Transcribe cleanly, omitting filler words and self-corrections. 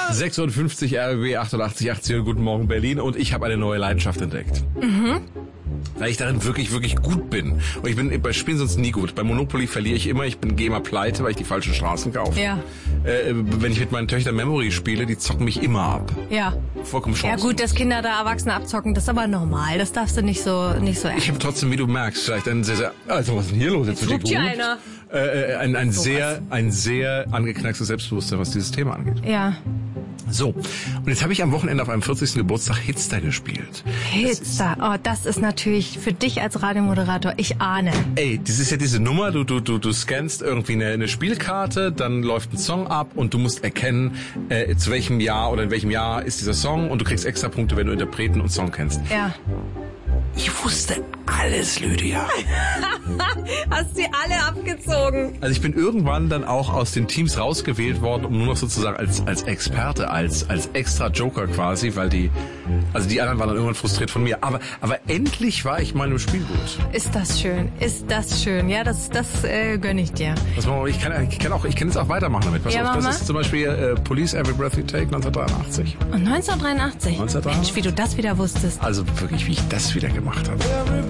6:50 RBB 88,80. Guten Morgen Berlin. Und ich habe eine neue Leidenschaft entdeckt. Weil ich darin wirklich, wirklich gut bin. Und ich bin bei Spielen sonst nie gut. Bei Monopoly verliere ich immer. Gehe immer pleite, weil ich die falschen Straßen kaufe. Ja. Wenn ich mit meinen Töchtern Memory spiele, die zocken mich immer ab. Ja. Vollkommen chancenlos. Ja gut, dass Kinder da Erwachsene abzocken, das ist aber normal. Das darfst du nicht so Ich habe trotzdem, wie du merkst, vielleicht ein sehr, also was ist denn hier los? Jetzt wird guckt hier einer. Ein sehr angeknackstes Selbstbewusstsein, was dieses Thema angeht. Ja. So, und jetzt habe ich am Wochenende auf einem 40. Geburtstag Hitster gespielt. Hitster, oh, das ist natürlich für dich als Radiomoderator, ich ahne. Ey, das ist ja diese Nummer, du scannst irgendwie eine Spielkarte, dann läuft ein Song ab und du musst erkennen, zu welchem Jahr oder in welchem Jahr ist dieser Song und du kriegst extra Punkte, wenn du Interpreten und Song kennst. Ja. Ich wusste alles, Lydia. Hast sie alle abgezogen. Also ich bin irgendwann dann auch aus den Teams rausgewählt worden, um nur noch sozusagen als Experte, als extra Joker quasi, weil die anderen waren dann irgendwann frustriert von mir. Aber endlich war ich mal im Spiel gut. Ist das schön. Ja, das gönne ich dir. Ich kann jetzt auch weitermachen damit. Pass auf, das ist zum Beispiel Police Every Breath You Take 1983. Und 1983? Mensch, wie du das wieder wusstest. Also wirklich, wie ich das wieder gemacht habe.